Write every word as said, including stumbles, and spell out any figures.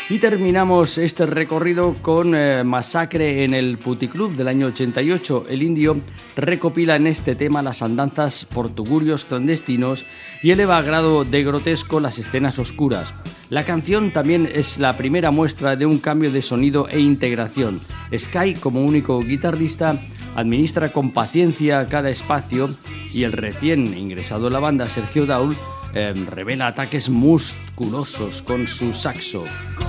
Y terminamos este recorrido con eh, Masacre en el Puticlub del año ochenta y ocho. El Indio recopila en este tema las andanzas por tugurios clandestinos y eleva a grado de grotesco las escenas oscuras. La canción también es la primera muestra de un cambio de sonido e integración. Sky, como único guitarrista, administra con paciencia cada espacio y el recién ingresado en la banda, Sergio Daul, eh, revela ataques musculosos con su saxo.